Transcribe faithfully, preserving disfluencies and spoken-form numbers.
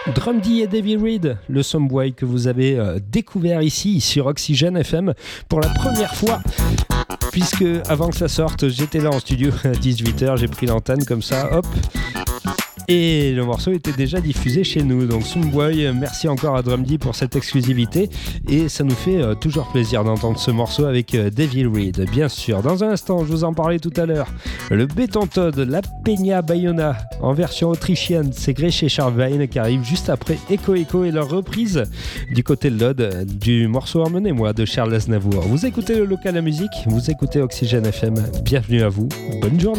Drumdy et Davey Reed, le Someboy que vous avez euh, découvert ici sur Oxygène F M pour la première fois. Puisque avant que ça sorte, j'étais là en studio à dix-huit heures, j'ai pris l'antenne comme ça, hop. Et le morceau était déjà diffusé chez nous. Donc Someboy, merci encore à Drumdy pour cette exclusivité. Et ça nous fait euh, toujours plaisir d'entendre ce morceau avec euh, Davey Reed, bien sûr. Dans un instant, je vous en parlais tout à l'heure, le Béton Todd, la Peña Bayona en version autrichienne, c'est Gréché Charvain qui arrive juste après Echo Echo et leur reprise du côté de l'Aude du morceau Emmenez-moi de Charles Aznavour. Vous écoutez le local à musique, vous écoutez Oxygène F M. Bienvenue à vous, bonne journée.